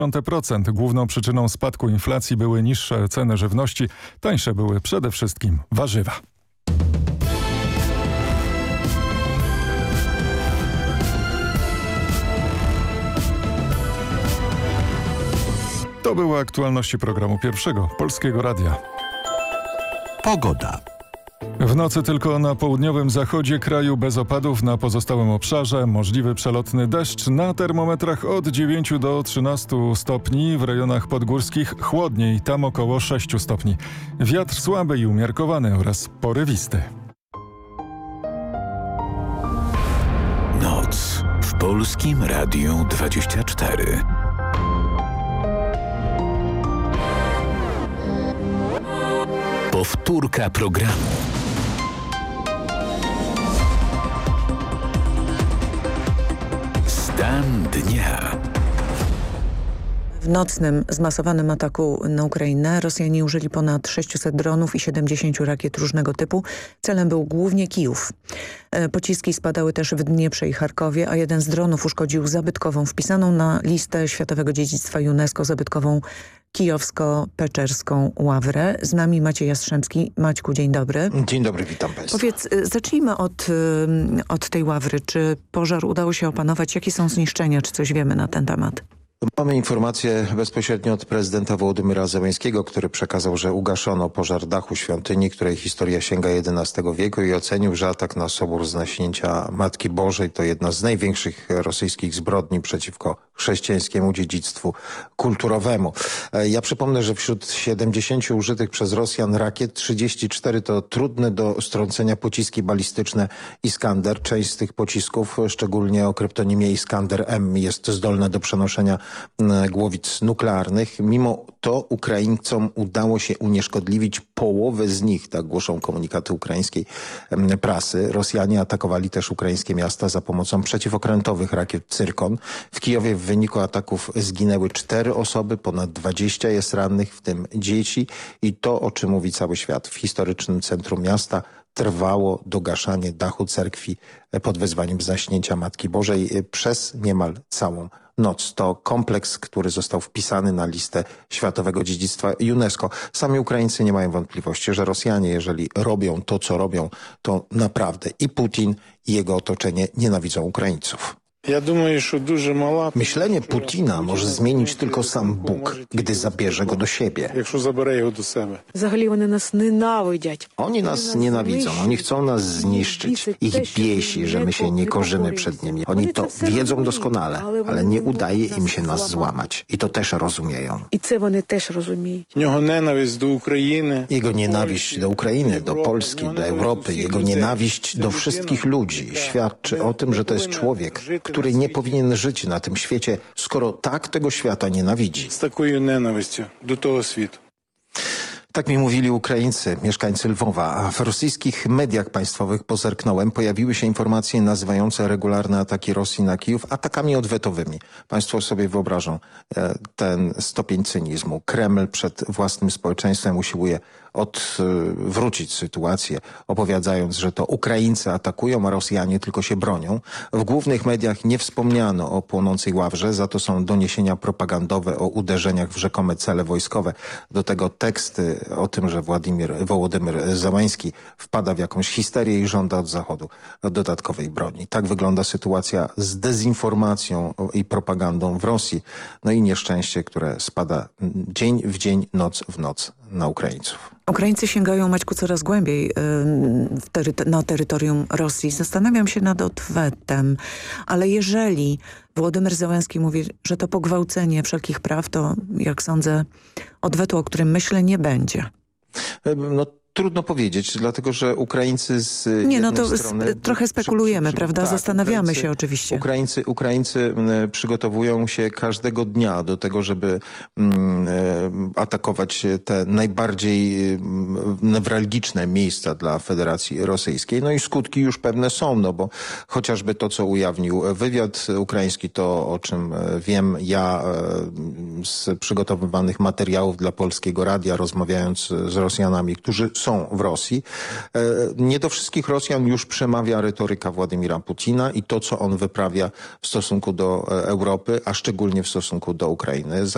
0,2%. Główną przyczyną spadku inflacji były niższe ceny żywności. Tańsze były przede wszystkim warzywa. To były aktualności programu Pierwszego Polskiego Radia. Pogoda. W nocy tylko na południowym zachodzie kraju bez opadów, na pozostałym obszarze możliwy przelotny deszcz, na termometrach od 9 do 13 stopni, w rejonach podgórskich chłodniej, tam około 6 stopni. Wiatr słaby i umiarkowany oraz porywisty. Noc w Polskim Radiu 24. Powtórka programu. Stan dnia. W nocnym, zmasowanym ataku na Ukrainę Rosjanie użyli ponad 600 dronów i 70 rakiet różnego typu. Celem był głównie Kijów. Pociski spadały też w Dnieprze i Charkowie, a jeden z dronów uszkodził zabytkową, wpisaną na listę Światowego Dziedzictwa UNESCO zabytkową kijowsko-peczerską ławrę. Z nami Maciej Jastrzębski. Maćku, dzień dobry. Dzień dobry, witam Państwa. Powiedz, zacznijmy od tej ławry. Czy pożar udało się opanować? Jakie są zniszczenia? Czy coś wiemy na ten temat? Mamy informację bezpośrednio od prezydenta Wołodymyra Zełenskiego, który przekazał, że ugaszono pożar dachu świątyni, której historia sięga XI wieku, i ocenił, że atak na Sobór Znaśnięcia Matki Bożej to jedna z największych rosyjskich zbrodni przeciwko chrześcijańskiemu dziedzictwu kulturowemu. Ja przypomnę, że wśród 70 użytych przez Rosjan rakiet 34 to trudne do strącenia pociski balistyczne Iskander. Część z tych pocisków, szczególnie o kryptonimie Iskander M, jest zdolna do przenoszenia głowic nuklearnych. Mimo to Ukraińcom udało się unieszkodliwić połowę z nich, tak głoszą komunikaty ukraińskiej prasy. Rosjanie atakowali też ukraińskie miasta za pomocą przeciwokrętowych rakiet Cyrkon. W Kijowie w wyniku ataków zginęły 4 osoby, ponad 20 jest rannych, w tym dzieci, i to, o czym mówi cały świat. W historycznym centrum miasta trwało dogaszanie dachu cerkwi pod wezwaniem Zaśnięcia Matki Bożej przez niemal całą noc. To kompleks, który został wpisany na listę Światowego Dziedzictwa UNESCO. Sami Ukraińcy nie mają wątpliwości, że Rosjanie, jeżeli robią to, co robią, to naprawdę i Putin, i jego otoczenie nienawidzą Ukraińców. Myślenie Putina może zmienić tylko sam Bóg, gdy zabierze go do siebie. Oni nas nienawidzą, oni chcą nas zniszczyć. Ich biesi, że my się nie korzymy przed nimi. Oni to wiedzą doskonale, ale nie udaje im się nas złamać. I to też rozumieją. Jego nienawiść do Ukrainy, do Polski, do Europy, jego nienawiść do wszystkich ludzi świadczy o tym, że to jest człowiek, który nie powinien żyć na tym świecie, skoro tak tego świata nienawidzi. Z taką nienawiścią do tego świata. Tak mi mówili Ukraińcy, mieszkańcy Lwowa, a w rosyjskich mediach państwowych, pozerknąłem, pojawiły się informacje nazywające regularne ataki Rosji na Kijów atakami odwetowymi. Państwo sobie wyobrażą ten stopień cynizmu. Kreml przed własnym społeczeństwem usiłuje odwrócić sytuację, opowiadając, że to Ukraińcy atakują, a Rosjanie tylko się bronią. W głównych mediach nie wspomniano o płonącej ławrze, za to są doniesienia propagandowe o uderzeniach w rzekome cele wojskowe. Do tego teksty o tym, że Wołodymyr Zełenski wpada w jakąś histerię i żąda od Zachodu dodatkowej broni. Tak wygląda sytuacja z dezinformacją i propagandą w Rosji. No i nieszczęście, które spada dzień w dzień, noc w noc na Ukraińców. Ukraińcy sięgają, Maćku, coraz głębiej na terytorium Rosji. Zastanawiam się nad odwetem, ale jeżeli Wołodymyr Zełenski mówi, że to pogwałcenie wszelkich praw, to jak sądzę, odwetu, o którym myślę, nie będzie. No, trudno powiedzieć, dlatego że Ukraińcy z strony... trochę spekulujemy, prawda? Tak, zastanawiamy się oczywiście. Ukraińcy przygotowują się każdego dnia do tego, żeby atakować te najbardziej newralgiczne miejsca dla Federacji Rosyjskiej. No i skutki już pewne są, no bo chociażby to, co ujawnił wywiad ukraiński, to o czym wiem ja z przygotowywanych materiałów dla Polskiego Radia, rozmawiając z Rosjanami, którzy są w Rosji. Nie do wszystkich Rosjan już przemawia retoryka Władimira Putina i to, co on wyprawia w stosunku do Europy, a szczególnie w stosunku do Ukrainy.